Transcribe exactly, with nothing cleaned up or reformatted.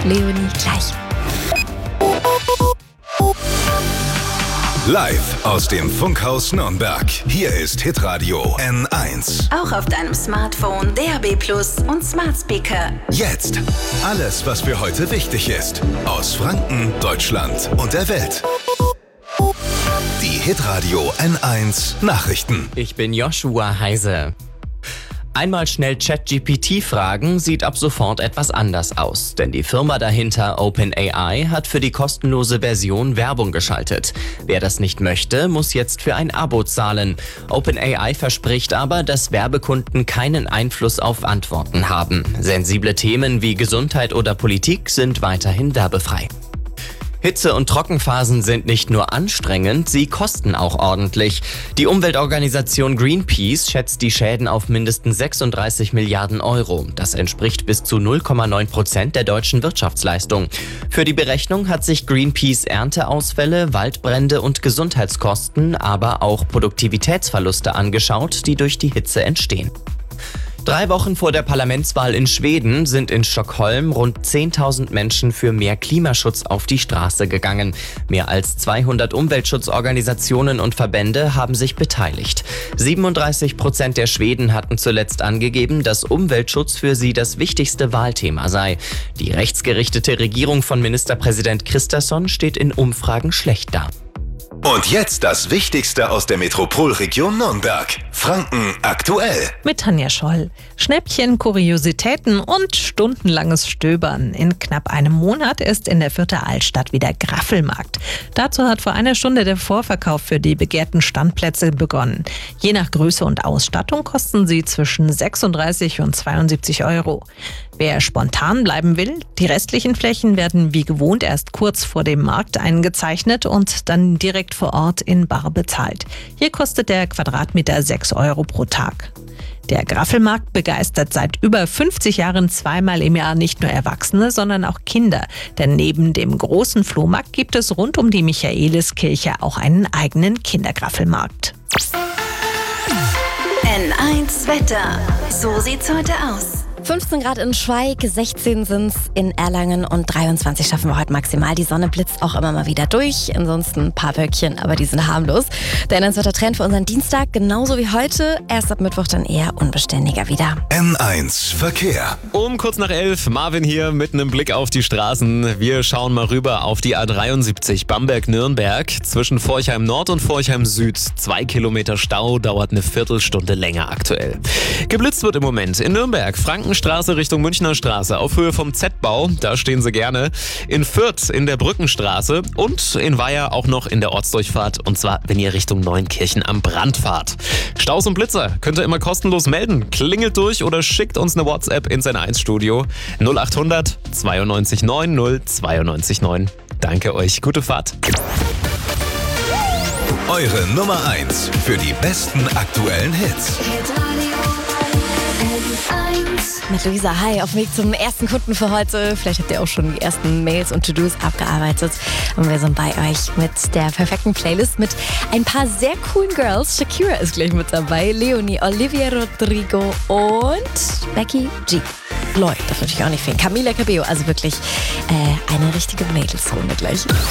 Leonie gleich. Live aus dem Funkhaus Nürnberg. Hier ist Hitradio N eins. Auch auf deinem Smartphone, D A B Plus und Smart Speaker. Jetzt alles, was für heute wichtig ist. Aus Franken, Deutschland und der Welt. Die Hitradio N eins Nachrichten. Ich bin Joshua Heise. Einmal schnell ChatGPT fragen, sieht ab sofort etwas anders aus. Denn die Firma dahinter, OpenAI, hat für die kostenlose Version Werbung geschaltet. Wer das nicht möchte, muss jetzt für ein Abo zahlen. OpenAI verspricht aber, dass Werbekunden keinen Einfluss auf Antworten haben. Sensible Themen wie Gesundheit oder Politik sind weiterhin werbefrei. Hitze- und Trockenphasen sind nicht nur anstrengend, sie kosten auch ordentlich. Die Umweltorganisation Greenpeace schätzt die Schäden auf mindestens sechsunddreißig Milliarden Euro. Das entspricht bis zu null Komma neun Prozent der deutschen Wirtschaftsleistung. Für die Berechnung hat sich Greenpeace Ernteausfälle, Waldbrände und Gesundheitskosten, aber auch Produktivitätsverluste angeschaut, die durch die Hitze entstehen. Drei Wochen vor der Parlamentswahl in Schweden sind in Stockholm rund zehntausend Menschen für mehr Klimaschutz auf die Straße gegangen. Mehr als zweihundert Umweltschutzorganisationen und Verbände haben sich beteiligt. siebenunddreißig Prozent der Schweden hatten zuletzt angegeben, dass Umweltschutz für sie das wichtigste Wahlthema sei. Die rechtsgerichtete Regierung von Ministerpräsident Kristersson steht in Umfragen schlecht da. Und jetzt das Wichtigste aus der Metropolregion Nürnberg. Franken aktuell. Mit Tanja Scholl. Schnäppchen, Kuriositäten und stundenlanges Stöbern. In knapp einem Monat ist in der Fürther Altstadt wieder Graffelmarkt. Dazu hat vor einer Stunde der Vorverkauf für die begehrten Standplätze begonnen. Je nach Größe und Ausstattung kosten sie zwischen sechsunddreißig und zweiundsiebzig Euro. Wer spontan bleiben will, die restlichen Flächen werden wie gewohnt erst kurz vor dem Markt eingezeichnet und dann direkt vor Ort in bar bezahlt. Hier kostet der Quadratmeter sechs Euro pro Tag. Der Graffelmarkt begeistert seit über fünfzig Jahren zweimal im Jahr nicht nur Erwachsene, sondern auch Kinder. Denn neben dem großen Flohmarkt gibt es rund um die Michaeliskirche auch einen eigenen Kindergraffelmarkt. N eins Wetter. So sieht's heute aus. fünfzehn Grad in Schweig, sechzehn sind's in Erlangen und dreiundzwanzig schaffen wir heute maximal. Die Sonne blitzt auch immer mal wieder durch. Ansonsten ein paar Wölkchen, aber die sind harmlos. Der N eins Wetter-Trend für unseren Dienstag, genauso wie heute. Erst ab Mittwoch dann eher unbeständiger wieder. N eins Verkehr. Um kurz nach elf, Marvin hier mit einem Blick auf die Straßen. Wir schauen mal rüber auf die A dreiundsiebzig Bamberg-Nürnberg. Zwischen Forchheim Nord und Forchheim Süd. Zwei Kilometer Stau, dauert eine Viertelstunde länger aktuell. Geblitzt wird im Moment in Nürnberg, Frankenstraße Richtung Münchner Straße auf Höhe vom Z-Bau. Da stehen sie gerne. In Fürth in der Brückenstraße und in Weiher auch noch in der Ortsdurchfahrt. Und zwar, wenn ihr Richtung Neunkirchen am Brand fahrt. Staus und Blitzer könnt ihr immer kostenlos melden. Klingelt durch oder schickt uns eine WhatsApp ins N eins Studio null acht hundert zweiundneunzig neun null zweiundneunzig neun. Danke euch, gute Fahrt. Eure Nummer eins für die besten aktuellen Hits. Mit Luisa, hi, auf dem Weg zum ersten Kunden für heute. Vielleicht habt ihr auch schon die ersten Mails und To-Dos abgearbeitet. Und wir sind bei euch mit der perfekten Playlist mit ein paar sehr coolen Girls. Shakira ist gleich mit dabei, Leonie, Olivia Rodrigo und Becky G. Lloyd, darf natürlich auch nicht fehlen. Camila Cabello, also wirklich äh, eine richtige Mädelsrunde gleich.